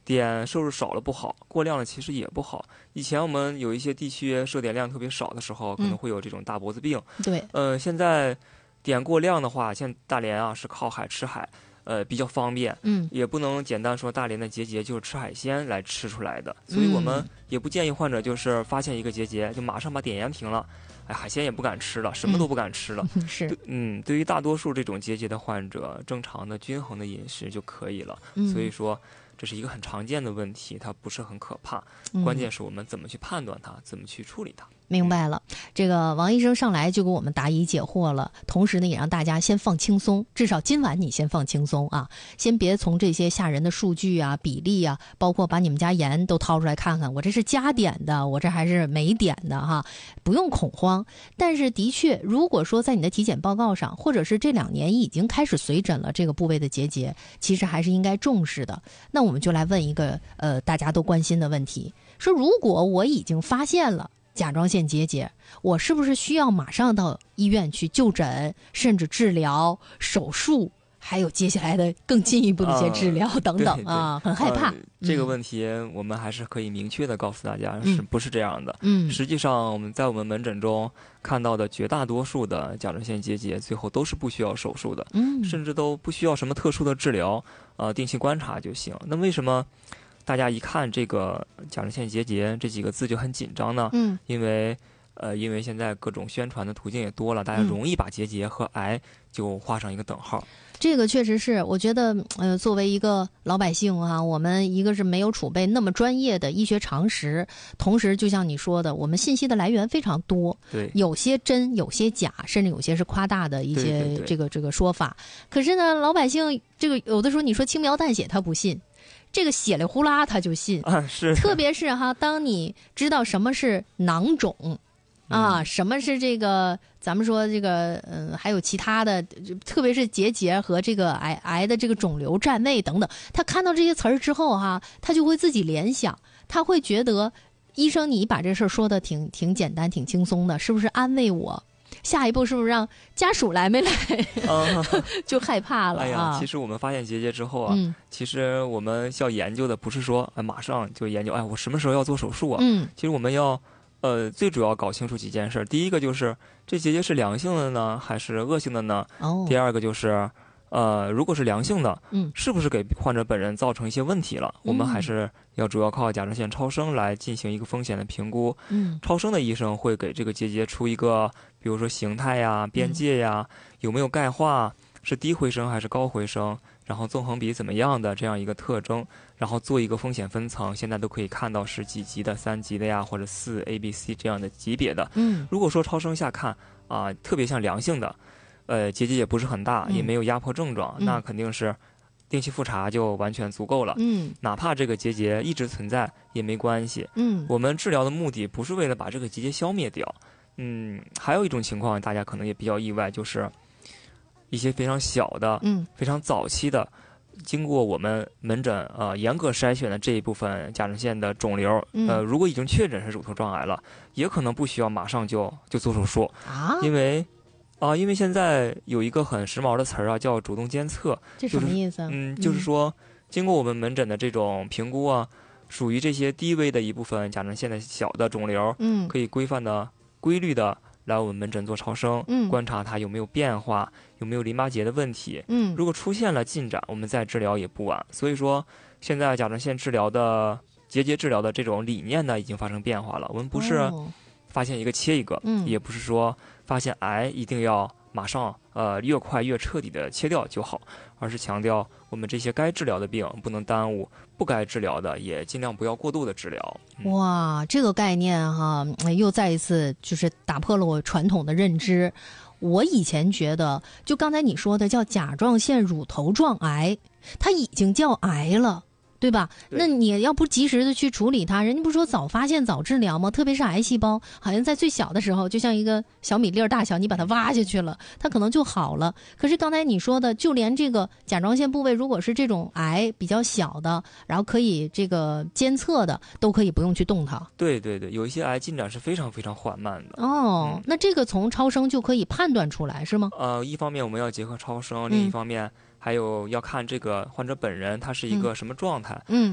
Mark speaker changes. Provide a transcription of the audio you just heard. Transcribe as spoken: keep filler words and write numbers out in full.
Speaker 1: 碘摄入少了不好，过量了其实也不好。以前我们有一些地区摄碘量特别少的时候，可能会有这种大脖子病。
Speaker 2: 嗯、对，
Speaker 1: 呃，现在碘过量的话，像大连啊是靠海吃海，呃比较方便，
Speaker 2: 嗯，
Speaker 1: 也不能简单说大连的结节就是吃海鲜来吃出来的，所以我们也不建议患者就是发现一个结节就马上把碘盐停了。哎，海鲜也不敢吃了，什么都不敢吃了。
Speaker 2: 嗯、是，
Speaker 1: 嗯，对于大多数这种结节的患者，正常的均衡的饮食就可以了。
Speaker 2: 嗯、
Speaker 1: 所以说，这是一个很常见的问题，它不是很可怕。
Speaker 2: 嗯、
Speaker 1: 关键是我们怎么去判断它，怎么去处理它。
Speaker 2: 明白了，这个王医生上来就给我们答疑解惑了，同时呢，也让大家先放轻松，至少今晚你先放轻松啊，先别从这些吓人的数据啊、比例啊，包括把你们家盐都掏出来看看，我这是加碘的，我这还是没碘的哈，不用恐慌。但是的确，如果说在你的体检报告上，或者是这两年已经开始随诊了这个部位的结节，其实还是应该重视的。那我们就来问一个呃大家都关心的问题，说如果我已经发现了甲状腺结节，我是不是需要马上到医院去就诊，甚至治疗、手术，还有接下来的更进一步的一些治疗、呃、等等啊？很害怕、呃。
Speaker 1: 这个问题我们还是可以明确的告诉大家，嗯、是不是这样的？
Speaker 2: 嗯，
Speaker 1: 实际上我们在我们门诊中看到的绝大多数的甲状腺结节，最后都是不需要手术的，
Speaker 2: 嗯，
Speaker 1: 甚至都不需要什么特殊的治疗，呃，定期观察就行。那为什么大家一看这个甲状腺结节这几个字就很紧张呢？
Speaker 2: 嗯，
Speaker 1: 因为呃，因为现在各种宣传的途径也多了，大家容易把结节和癌就画上一个等号。
Speaker 2: 嗯、这个确实是，我觉得呃，作为一个老百姓啊，我们一个是没有储备那么专业的医学常识，同时就像你说的，我们信息的来源非常多，
Speaker 1: 对，
Speaker 2: 有些真，有些假，甚至有些是夸大的一些
Speaker 1: 对对对
Speaker 2: 这个这个说法。可是呢，老百姓这个有的时候你说轻描淡写，他不信。这个血里呼啦他就信
Speaker 1: 啊，是，
Speaker 2: 特别是哈，当你知道什么是囊肿啊、嗯，什么是这个，咱们说这个，嗯、呃，还有其他的，特别是结节和这个癌癌的这个肿瘤占位等等，他看到这些词儿之后哈，他就会自己联想，他会觉得医生你把这事儿说的挺挺简单、挺轻松的，是不是安慰我？下一步是不是让家属来没来、uh, 就害怕了、啊、
Speaker 1: 哎呀，其实我们发现结节之后啊、
Speaker 2: 嗯、
Speaker 1: 其实我们要研究的不是说、呃、马上就研究哎我什么时候要做手术啊、
Speaker 2: 嗯、
Speaker 1: 其实我们要呃最主要搞清楚几件事。第一个就是这结节是良性的呢还是恶性的呢、
Speaker 2: 哦、
Speaker 1: 第二个就是呃，如果是良性的，
Speaker 2: 嗯，
Speaker 1: 是不是给患者本人造成一些问题了？
Speaker 2: 嗯、
Speaker 1: 我们还是要主要靠甲状腺超声来进行一个风险的评估。
Speaker 2: 嗯，
Speaker 1: 超声的医生会给这个结节出一个，比如说形态呀、边界呀、嗯、有没有钙化，是低回声还是高回声，然后纵横比怎么样的这样一个特征，然后做一个风险分层。现在都可以看到是几级的、三级的呀，或者四 A、B、C 这样的级别的。
Speaker 2: 嗯，
Speaker 1: 如果说超声下看啊、呃，特别像良性的。呃，结节也不是很大，也没有压迫症状，
Speaker 2: 嗯、
Speaker 1: 那肯定是定期复查就完全足够了。
Speaker 2: 嗯，
Speaker 1: 哪怕这个结节一直存在也没关系。
Speaker 2: 嗯，
Speaker 1: 我们治疗的目的不是为了把这个结节消灭掉。嗯，还有一种情况，大家可能也比较意外，就是一些非常小的、
Speaker 2: 嗯，
Speaker 1: 非常早期的，经过我们门诊呃严格筛选的这一部分甲状腺的肿瘤，
Speaker 2: 嗯、
Speaker 1: 呃，如果已经确诊是乳头状癌了，也可能不需要马上就就做手术
Speaker 2: 啊，
Speaker 1: 因为。啊，因为现在有一个很时髦的词儿啊，叫主动监测。
Speaker 2: 这什么意思？
Speaker 1: 就是、嗯，就是说，经过我们门诊的这种评估啊，属于这些低危的一部分甲状腺的小的肿瘤，
Speaker 2: 嗯，
Speaker 1: 可以规范的、规律的来我们门诊做超声，
Speaker 2: 嗯，
Speaker 1: 观察它有没有变化，有没有淋巴结的问题。
Speaker 2: 嗯，
Speaker 1: 如果出现了进展，我们再治疗也不晚。所以说，现在甲状腺治疗的结节治疗的这种理念呢，已经发生变化了。我们不是发现一个切一个，
Speaker 2: 嗯，
Speaker 1: 也不是说。发现癌一定要马上呃越快越彻底的切掉就好，而是强调我们这些该治疗的病不能耽误，不该治疗的也尽量不要过度的治疗。
Speaker 2: 嗯、哇，这个概念哈，又再一次就是打破了我传统的认知。我以前觉得，就刚才你说的叫甲状腺乳头状癌，它已经叫癌了。对吧？
Speaker 1: 对，
Speaker 2: 那你要不及时的去处理它，人家不说早发现早治疗吗？特别是癌细胞，好像在最小的时候，就像一个小米粒儿大小，你把它挖下去了，它可能就好了。可是刚才你说的，就连这个甲状腺部位，如果是这种癌比较小的，然后可以这个监测的，都可以不用去动它。
Speaker 1: 对对对，有一些癌进展是非常非常缓慢的。
Speaker 2: 哦、嗯，那这个从超声就可以判断出来是吗？
Speaker 1: 呃，一方面我们要结合超声，另一方面。
Speaker 2: 嗯
Speaker 1: 还有要看这个患者本人他是一个什么状态。
Speaker 2: 嗯。